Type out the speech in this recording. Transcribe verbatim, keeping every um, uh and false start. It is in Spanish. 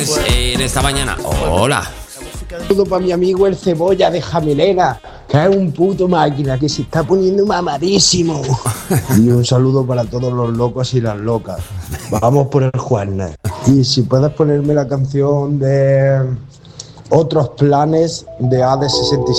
pues eh, en esta mañana. Hola. Un saludo para mi amigo el Cebolla de Jamilena, que es un puto máquina que se está poniendo mamadísimo. Y un saludo para todos los locos y las locas. Vamos por el Juanes. Y si puedes ponerme la canción de Otros Planes de A D sesenta y seis.